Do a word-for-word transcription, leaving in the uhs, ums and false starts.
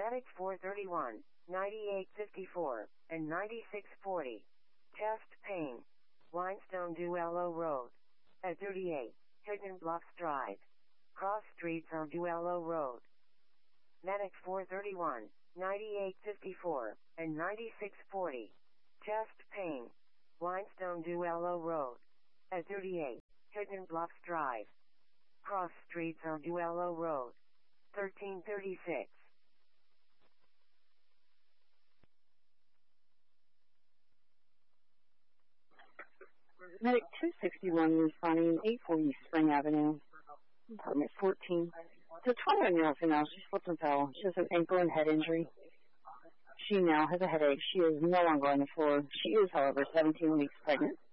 Medic four thirty-one, ninety-eight fifty-four, and ninety-six forty. Chest pain. Limestone Duello Road. At thirty-eight, Hidden Bluffs Drive. Cross streets on Duello Road. Medic four thirty-one, ninety-eight fifty-four, and ninety-six forty. Chest pain. Limestone Duello Road. At thirty-eight, Hidden Bluffs Drive. Cross streets on Duello Road. thirteen thirty-six. Medic two sixty-one responding eight forty Spring Avenue, apartment fourteen. It's a twenty-one-year-old female. She slipped and fell. She has an ankle and head injury. She now has a headache. She is no longer on the floor. She is, however, seventeen weeks pregnant.